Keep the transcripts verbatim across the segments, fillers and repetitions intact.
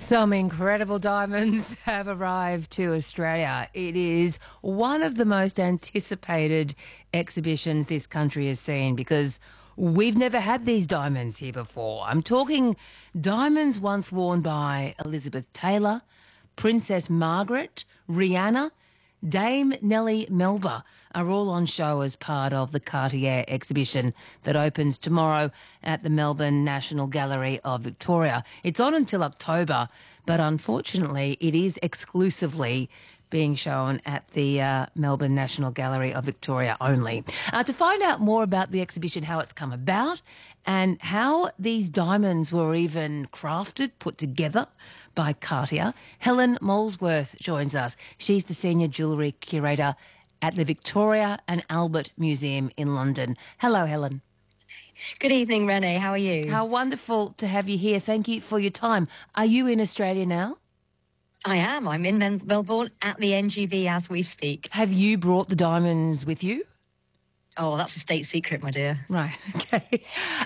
Some incredible diamonds have arrived to Australia. It is one of the most anticipated exhibitions this country has seen because we've never had these diamonds here before. I'm talking diamonds once worn by Elizabeth Taylor, Princess Margaret, Rihanna, Dame Nellie Melba are all on show as part of the Cartier exhibition that opens tomorrow at the Melbourne National Gallery of Victoria. It's on until October, but unfortunately it is exclusively being shown at the uh, Melbourne National Gallery of Victoria only. Uh, to find out more about the exhibition, how it's come about and how these diamonds were even crafted, put together by Cartier, Helen Molesworth joins us. She's the Senior Jewellery Curator at the Victoria and Albert Museum in London. Hello, Helen. Good evening, Renee. How are you? How wonderful to have you here. Thank you for your time. Are you in Australia now? I am. I'm in Mel- Melbourne at the N G V as we speak. Have you brought the diamonds with you? Oh, that's a state secret, my dear. Right, okay.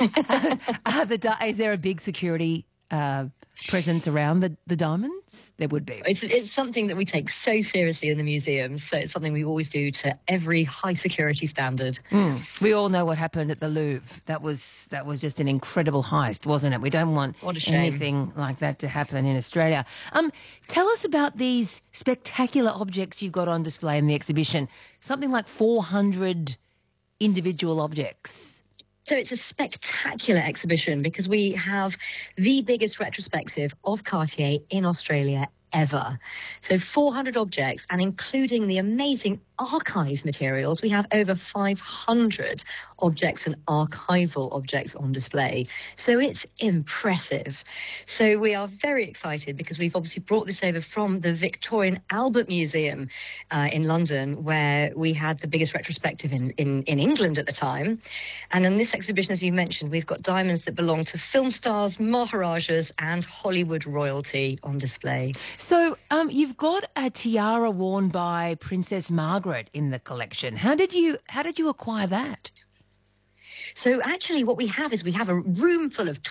uh, the di- is there a big security uh, presence around the, the diamonds? There would be. It's, it's something that we take so seriously in the museum, so it's something we always do to every high security standard. Mm. We all know what happened at the Louvre. That was that was just an incredible heist, wasn't it? We don't want What a shame. anything like that to happen in Australia. Um, tell us about these spectacular objects you've got on display in the exhibition. Something like four hundred individual objects. So it's a spectacular exhibition because we have the biggest retrospective of Cartier in Australia ever. So four hundred objects, and including the amazing archive materials, we have over five hundred objects and archival objects on display. So it's impressive. So we are very excited because we've obviously brought this over from the Victoria and Albert Museum uh, in London, where we had the biggest retrospective in, in, in England at the time. And in this exhibition, as you mentioned, we've got diamonds that belong to film stars, Maharajas and Hollywood royalty on display. So um, you've got a tiara worn by Princess Margaret in the collection. How did you how did you acquire that? So actually what we have is we have a room full of